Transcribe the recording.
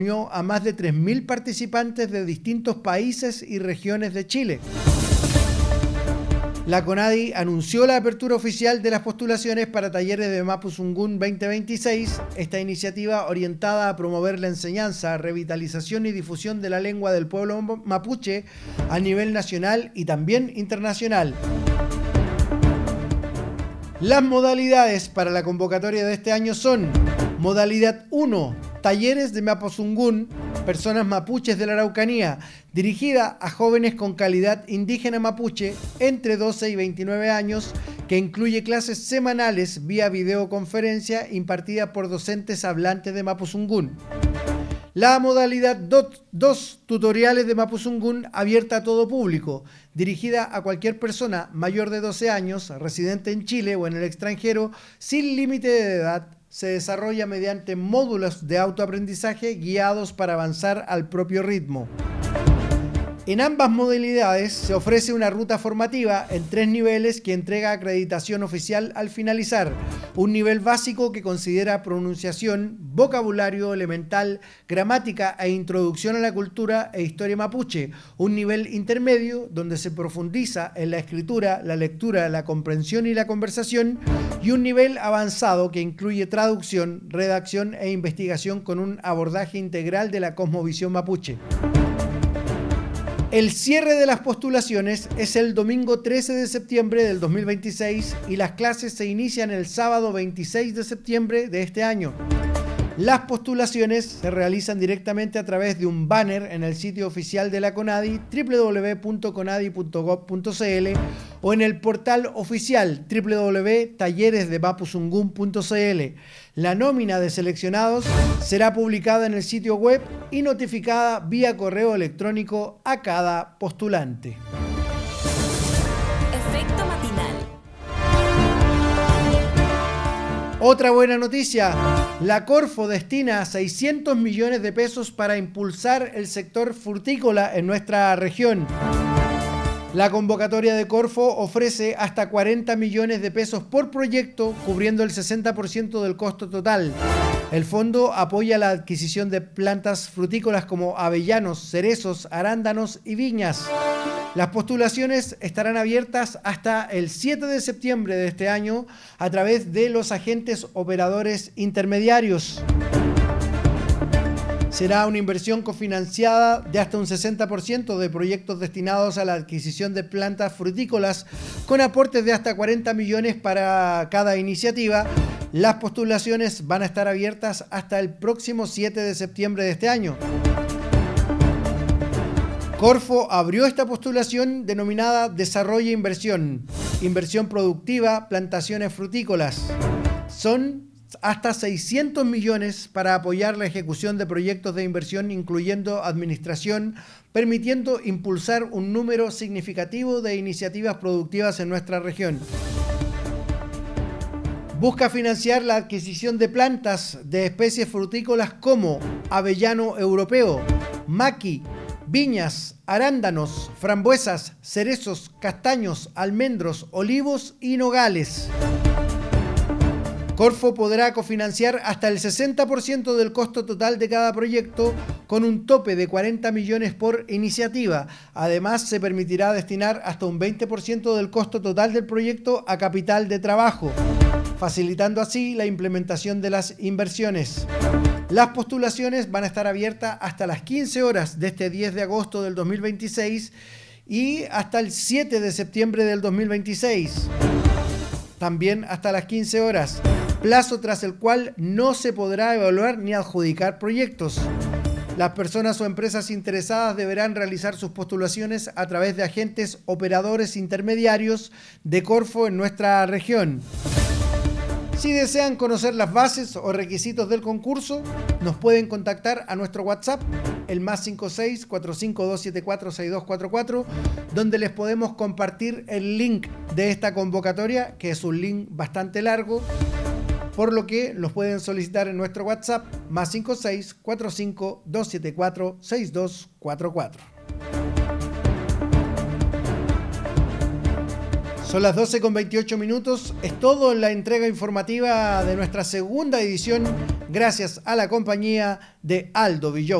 reunió a más de 3.000 participantes de distintos países y regiones de Chile. La CONADI anunció la apertura oficial de las postulaciones para talleres de Mapuzungún 2026, esta iniciativa orientada a promover la enseñanza, revitalización y difusión de la lengua del pueblo mapuche a nivel nacional y también internacional. Las modalidades para la convocatoria de este año son: modalidad 1, talleres de Mapuzungún, personas mapuches de la Araucanía, dirigida a jóvenes con calidad indígena mapuche entre 12 y 29 años, que incluye clases semanales vía videoconferencia impartida por docentes hablantes de Mapuzungún. La modalidad 2, tutoriales de Mapuzungún, abierta a todo público, dirigida a cualquier persona mayor de 12 años, residente en Chile o en el extranjero, sin límite de edad. Se desarrolla mediante módulos de autoaprendizaje guiados para avanzar al propio ritmo. En ambas modalidades se ofrece una ruta formativa en 3 niveles que entrega acreditación oficial al finalizar. Un nivel básico que considera pronunciación, vocabulario elemental, gramática e introducción a la cultura e historia mapuche. Un nivel intermedio donde se profundiza en la escritura, la lectura, la comprensión y la conversación. Y un nivel avanzado que incluye traducción, redacción e investigación con un abordaje integral de la cosmovisión mapuche. El cierre de las postulaciones es el domingo 13 de septiembre del 2026 y las clases se inician el sábado 26 de septiembre de este año. Las postulaciones se realizan directamente a través de un banner en el sitio oficial de la CONADI, www.conadi.gov.cl, o en el portal oficial www.talleresdemapuzungún.cl. La nómina de seleccionados será publicada en el sitio web y notificada vía correo electrónico a cada postulante. Efecto matinal. Otra buena noticia: la Corfo destina 600 millones de pesos para impulsar el sector frutícola en nuestra región. La convocatoria de Corfo ofrece hasta 40 millones de pesos por proyecto, cubriendo el 60% del costo total. El fondo apoya la adquisición de plantas frutícolas como avellanos, cerezos, arándanos y viñas. Las postulaciones estarán abiertas hasta el 7 de septiembre de este año a través de los agentes operadores intermediarios. Será una inversión cofinanciada de hasta un 60% de proyectos destinados a la adquisición de plantas frutícolas, con aportes de hasta 40 millones para cada iniciativa. Las postulaciones van a estar abiertas hasta el próximo 7 de septiembre de este año. Corfo abrió esta postulación denominada Desarrollo e Inversión, Inversión Productiva, Plantaciones Frutícolas. Son hasta 600 millones para apoyar la ejecución de proyectos de inversión, incluyendo administración, permitiendo impulsar un número significativo de iniciativas productivas en nuestra región. Busca financiar la adquisición de plantas de especies frutícolas como avellano europeo, maqui, viñas, arándanos, frambuesas, cerezos, castaños, almendros, olivos y nogales. Corfo podrá cofinanciar hasta el 60% del costo total de cada proyecto, con un tope de 40 millones por iniciativa. Además, se permitirá destinar hasta un 20% del costo total del proyecto a capital de trabajo, facilitando así la implementación de las inversiones. Las postulaciones van a estar abiertas hasta las 15 horas de este 10 de agosto del 2026 y hasta el 7 de septiembre del 2026. También hasta las 15 horas, plazo tras el cual no se podrá evaluar ni adjudicar proyectos. Las personas o empresas interesadas deberán realizar sus postulaciones a través de agentes operadores intermediarios de Corfo en nuestra región. Si desean conocer las bases o requisitos del concurso, nos pueden contactar a nuestro WhatsApp, el +56 45274 6244, donde les podemos compartir el link de esta convocatoria, que es un link bastante largo, por lo que los pueden solicitar en nuestro WhatsApp, +56 45274 6244. Son las 12:28 minutos. Es todo en la entrega informativa de nuestra segunda edición gracias a la compañía de Aldo Villó.